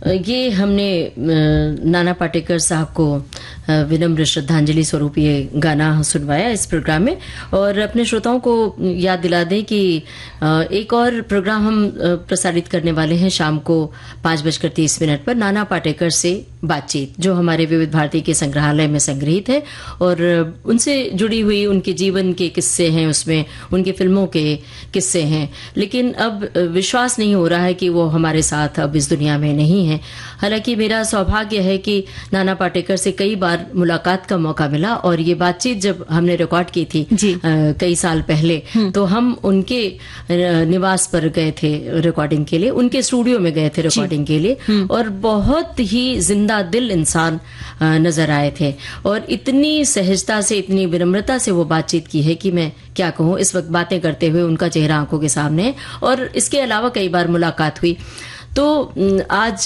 ये हमने नाना पाटेकर साहब को विनम्र श्रद्धांजलि स्वरूप ये गाना सुनवाया इस प्रोग्राम में। और अपने श्रोताओं को याद दिला दें कि एक और प्रोग्राम हम प्रसारित करने वाले हैं शाम को 5:30 पर नाना पाटेकर से बातचीत, जो हमारे विविध भारती के संग्रहालय में संग्रहित है और उनसे जुड़ी हुई उनके जीवन के किस्से हैं, उसमें उनकी फिल्मों के किस्से हैं। लेकिन अब विश्वास नहीं हो रहा है कि वो हमारे साथ अब इस दुनिया में नहीं है। हालांकि मेरा सौभाग्य है कि नाना पाटेकर से कई बार मुलाकात का मौका मिला और ये बातचीत जब हमने रिकॉर्ड की थी कई साल पहले, तो हम उनके निवास पर गए थे रिकॉर्डिंग के लिए, उनके स्टूडियो में गए थे रिकॉर्डिंग के लिए, और बहुत ही जिंदा दिल इंसान नजर आए थे और इतनी सहजता से, इतनी विनम्रता से वो बातचीत की है कि मैं क्या कहूँ। इस वक्त बातें करते हुए उनका चेहरा आंखों के सामने है और इसके अलावा कई बार मुलाकात हुई। तो आज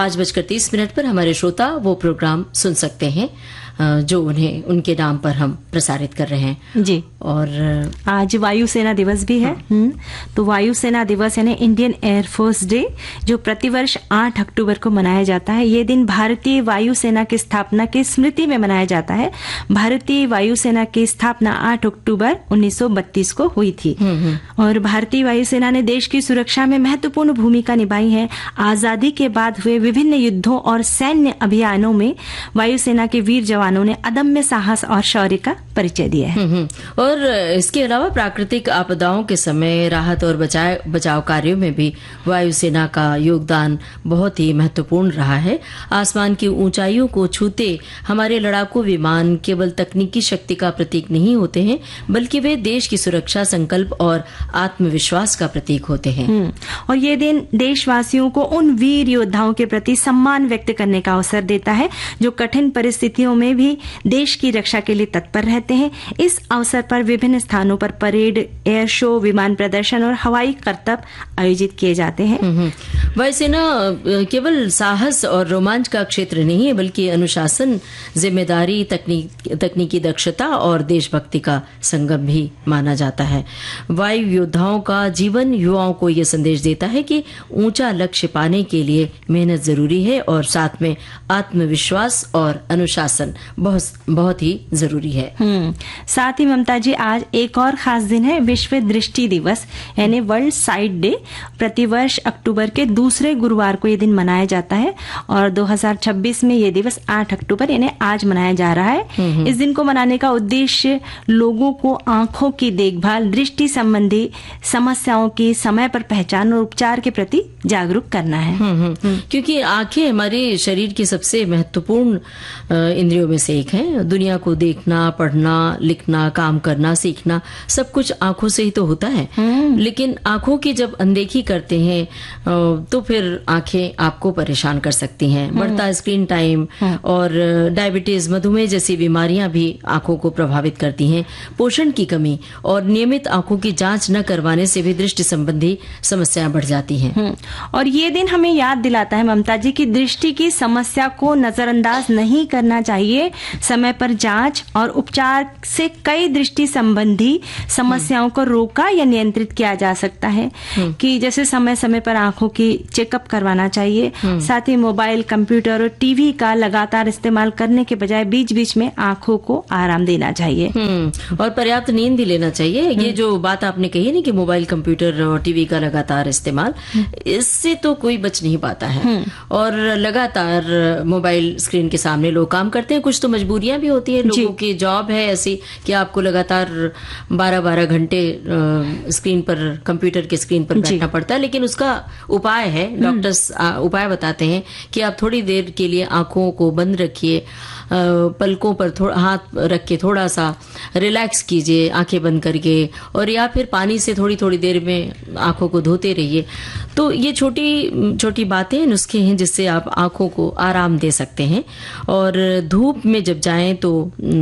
5:30 पर हमारे श्रोता वो प्रोग्राम सुन सकते हैं जो उन्हें उनके नाम पर हम प्रसारित कर रहे हैं जी। और आज वायुसेना दिवस भी है। तो वायुसेना दिवस यानी इंडियन एयरफोर्स डे, जो प्रतिवर्ष 8 अक्टूबर को मनाया जाता है। ये दिन भारतीय वायुसेना की स्थापना की स्मृति में मनाया जाता है। भारतीय वायुसेना की स्थापना 8 अक्टूबर 1932 को हुई थी और भारतीय वायुसेना ने देश की सुरक्षा में महत्वपूर्ण भूमिका निभाई है। आजादी के बाद हुए विभिन्न युद्धों और सैन्य अभियानों में वायुसेना के वीर जवानों ने अदम्य साहस और शौर्य का परिचय दिया है। और इसके अलावा प्राकृतिक आपदाओं के समय राहत और बचाव कार्यों में भी वायुसेना का योगदान बहुत ही महत्वपूर्ण रहा है। आसमान की ऊंचाइयों को छूते हमारे लड़ाकू विमान केवल तकनीकी शक्ति का प्रतीक नहीं होते हैं, बल्कि वे देश की सुरक्षा, संकल्प और आत्मविश्वास का प्रतीक होते हैं। और ये दिन देशवासियों को उन वीर योद्धाओं के प्रति सम्मान व्यक्त करने का अवसर देता है जो कठिन परिस्थितियों में भी देश की रक्षा के लिए तत्पर रहते हैं। इस अवसर पर विभिन्न स्थानों पर परेड, एयर शो, विमान प्रदर्शन और हवाई करतब आयोजित किए जाते हैं। वायुसेना केवल साहस और रोमांच का क्षेत्र नहीं है, बल्कि अनुशासन, जिम्मेदारी, तकनीकी दक्षता और देशभक्ति का संगम भी माना जाता है। वायु योद्धाओं का जीवन युवाओं को यह संदेश देता है कि ऊंचा लक्ष्य पाने के लिए मेहनत जरूरी है और साथ में आत्मविश्वास और अनुशासन बहुत ही जरूरी है। साथ ही ममता जी, आज एक और खास दिन है, विश्व दृष्टि दिवस यानी वर्ल्ड साइट डे। प्रतिवर्ष अक्टूबर के दूसरे गुरुवार को ये दिन मनाया जाता है और 2026 में ये दिवस 8 अक्टूबर यानी आज मनाया जा रहा है। इस दिन को मनाने का उद्देश्य लोगों को आंखों की देखभाल, दृष्टि संबंधी समस्याओं की समय पर पहचान और उपचार के प्रति जागरूक करना है। क्योंकि आंखें हमारे शरीर की सबसे महत्वपूर्ण इंद्रियों में से एक है। दुनिया को देखना, पढ़ना, लिखना, काम करना, सीखना सब कुछ आंखों से ही तो होता है। लेकिन आंखों की जब अनदेखी करते हैं तो फिर आंखें आपको परेशान कर सकती हैं। बढ़ता स्क्रीन टाइम और डायबिटीज, मधुमेह जैसी बीमारियां भी आंखों को प्रभावित करती हैं। पोषण की कमी और नियमित आंखों की जांच न करवाने से भी दृष्टि संबंधी समस्याएं बढ़ जाती हैं। और ये दिन हमें याद दिलाता है ममता जी कि दृष्टि की समस्या को नजरअंदाज नहीं करना चाहिए। समय पर जांच और उपचार से कई दृष्टि संबंधी समस्याओं को रोका या नियंत्रित किया जा सकता है। कि जैसे समय समय पर आंखों की चेकअप करवाना चाहिए। साथ ही मोबाइल, कंप्यूटर और टीवी का लगातार इस्तेमाल करने के बजाय बीच बीच में आंखों को आराम देना चाहिए और पर्याप्त नींद भी लेना चाहिए। ये जो बात आपने कही ना कि मोबाइल, कंप्यूटर और टीवी का लगातार इस्तेमाल, इससे तो कोई बच नहीं पाता है। और लगातार मोबाइल स्क्रीन के सामने लोग काम करते हैं। कुछ तो मजबूरियां भी होती है, लोगों की जॉब है ऐसी कि आपको लगातार 12-12 घंटे स्क्रीन पर, कंप्यूटर के स्क्रीन पर बैठना पड़ता है। लेकिन उसका उपाय है, डॉक्टर्स उपाय बताते हैं कि आप थोड़ी देर के लिए आंखों को बंद रखिए, पलकों पर हाथ रख के थोड़ा सा रिलैक्स कीजिए आंखें बंद करके, और या फिर पानी से थोड़ी थोड़ी देर में आंखों को धोते रहिए। तो ये छोटी छोटी बातें, नुस्खे हैं जिससे आप आंखों को आराम दे सकते हैं। और धूप में जब जाएं तो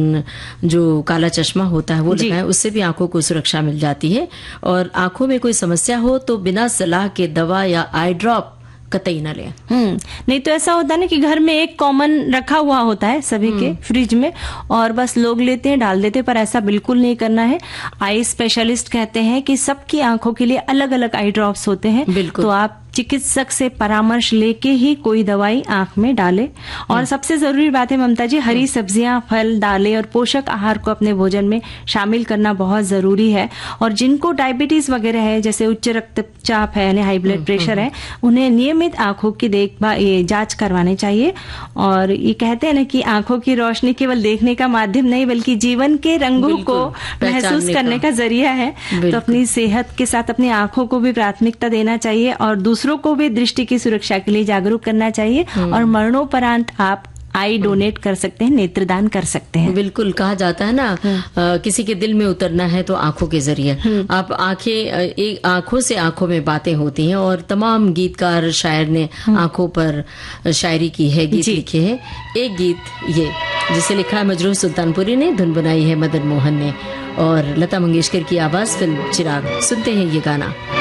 जो काला चश्मा होता है वो लगाएं, उससे भी आंखों को सुरक्षा मिल जाती है। और आंखों में कोई समस्या हो तो बिना सलाह के दवा या आई ड्रॉप कतई ना लें। नहीं तो ऐसा होता है ना कि घर में एक कॉमन रखा हुआ होता है सभी के फ्रिज में, और बस लोग लेते हैं, डाल देते हैं, पर ऐसा बिल्कुल नहीं करना है। आई स्पेशलिस्ट कहते हैं कि सबकी आंखों के लिए अलग अलग आई ड्रॉप्स होते हैं, तो आप चिकित्सक से परामर्श लेके ही कोई दवाई आंख में डाले। और सबसे जरूरी बात है ममता जी, हरी सब्जियां, फल, दालें और पोषक आहार को अपने भोजन में शामिल करना बहुत जरूरी है। और जिनको डायबिटीज वगैरह है, जैसे उच्च रक्तचाप है यानी हाई ब्लड प्रेशर है, उन्हें नियमित आंखों की देखभाल जांच करवानी चाहिए। और ये कहते हैं ना कि आंखों की रोशनी केवल देखने का माध्यम नहीं बल्कि जीवन के रंगों को महसूस करने का जरिया है। तो अपनी सेहत के साथ अपनी आंखों को भी प्राथमिकता देना चाहिए और दूसरों को भी दृष्टि की सुरक्षा के लिए जागरूक करना चाहिए। और मरणोपरांत आप आई डोनेट कर सकते हैं, नेत्रदान कर सकते हैं। बिल्कुल, कहा जाता है ना किसी के दिल में उतरना है तो आंखों के जरिए। आप आंखों से आंखों में बातें होती हैं और तमाम गीतकार शायर ने आंखों पर शायरी की है, गीत लिखे हैं। एक गीत ये जिसे लिखा है मजरूह सुल्तानपुरी ने, धुन बनाई है मदन मोहन ने और लता मंगेशकर की आवाज फिल्म चिराग। सुनते हैं ये गाना।